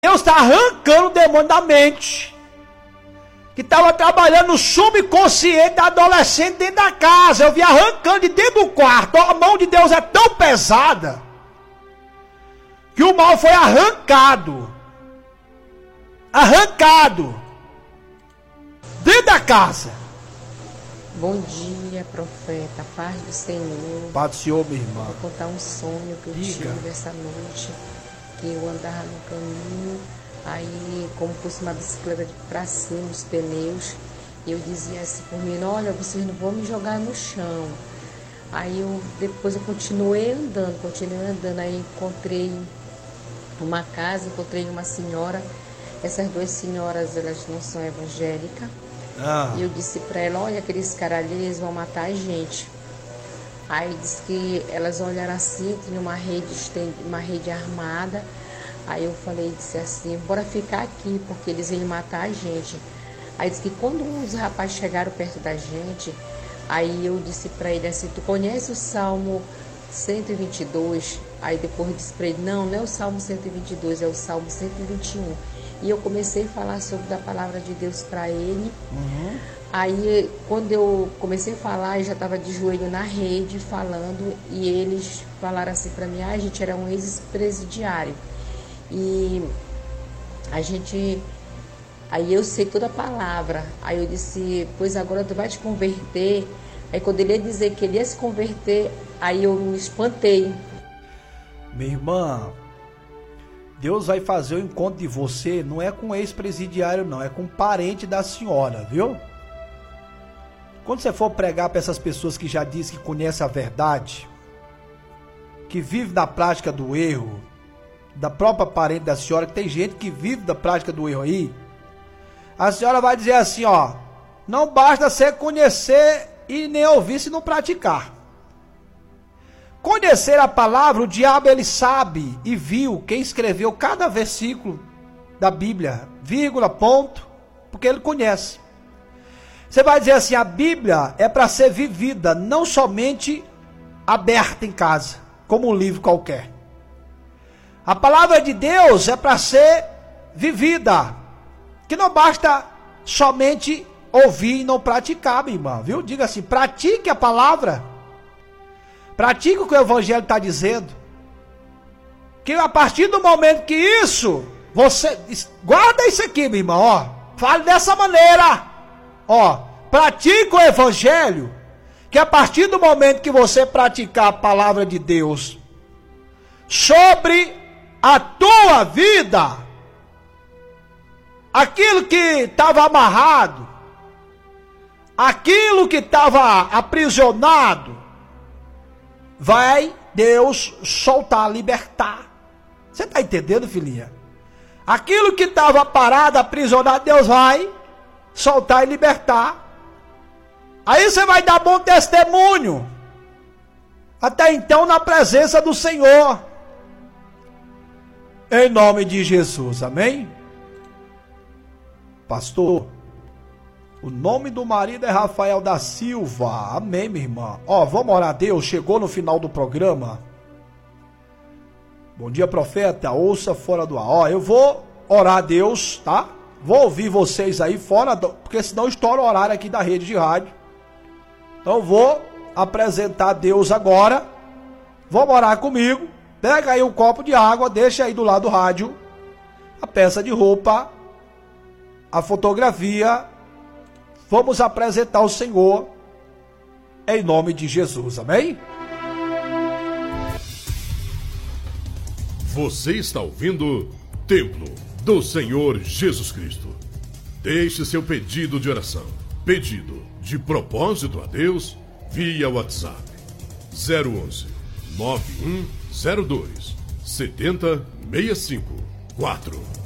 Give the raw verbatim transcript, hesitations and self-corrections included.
Deus está arrancando o demônio da mente, que estava trabalhando no subconsciente da adolescente dentro da casa. Eu vi arrancando de dentro do quarto. A mão de Deus é tão pesada que o mal foi arrancado. Arrancado dentro da casa. Bom dia, profeta. Paz do Senhor. Paz do Senhor, minha irmã. Vou contar um sonho que eu Diga. tive essa noite. Que eu andava no caminho, aí como fosse uma bicicleta pra cima, os pneus, eu dizia assim por mim: olha, vocês não vão me jogar no chão. Aí eu depois eu continuei andando, continuei andando, aí encontrei uma casa, encontrei uma senhora. Essas duas senhoras, elas não são evangélicas. Ah. E eu disse para ela: olha, aqueles caras ali, eles vão matar a gente. Aí disse que elas olharam assim, tinha uma rede, uma rede armada. Aí eu falei, disse assim: bora ficar aqui, porque eles iam matar a gente. Aí disse que quando os rapazes chegaram perto da gente, aí eu disse para ele assim: tu conhece o Salmo cento e vinte e dois? Aí depois eu disse para ele: não, não é o Salmo cento e vinte e dois, é o Salmo cento e vinte e um. E eu comecei a falar sobre a palavra de Deus para ele. Uhum. Aí, quando eu comecei a falar, eu já estava de joelho na rede falando, e eles falaram assim para mim: ah, a gente era um ex-presidiário. E a gente... Aí eu sei toda a palavra. Aí eu disse: pois agora tu vai te converter. Aí quando ele ia dizer que ele ia se converter, aí eu me espantei. Minha irmã, Deus vai fazer o encontro de você, não é com um ex-presidiário não, é com um parente da senhora, viu? Quando você for pregar para essas pessoas que já dizem que conhecem a verdade, que vive na prática do erro, da própria parente da senhora, que tem gente que vive da prática do erro aí, a senhora vai dizer assim, ó: não basta você conhecer e nem ouvir se não praticar. Conhecer a palavra, o diabo ele sabe e viu quem escreveu cada versículo da Bíblia, vírgula, ponto, porque ele conhece. Você vai dizer assim: a Bíblia é para ser vivida, não somente aberta em casa, como um livro qualquer. A palavra de Deus é para ser vivida, que não basta somente ouvir e não praticar, minha irmã, viu? Diga assim: pratique a palavra, pratique o que o Evangelho está dizendo, que a partir do momento que isso, você, guarda isso aqui, minha irmã, ó, fale dessa maneira. Ó, pratica o Evangelho, que a partir do momento que você praticar a palavra de Deus sobre a tua vida, aquilo que estava amarrado, aquilo que estava aprisionado, vai Deus soltar, libertar. Você está entendendo, filhinha? Aquilo que estava parado, aprisionado, Deus vai soltar e libertar. Aí você vai dar bom testemunho, até então na presença do Senhor, em nome de Jesus, amém? Pastor, o nome do marido é Rafael da Silva, amém, minha irmã. Ó, vamos orar a Deus, chegou no final do programa. Bom dia, profeta, ouça fora do ar. Ó, eu vou orar a Deus, tá? Vou ouvir vocês aí fora, do, porque senão estoura o horário aqui da rede de rádio. Então eu vou apresentar a Deus agora. Vamos orar comigo. Pega aí um copo de água, deixa aí do lado do rádio a peça de roupa, a fotografia. Vamos apresentar o Senhor em nome de Jesus, amém? Você está ouvindo Templo do Senhor Jesus Cristo. Deixe seu pedido de oração, pedido de propósito a Deus, via WhatsApp zero onze, nove um zero dois, sete zero seis cinco quatro.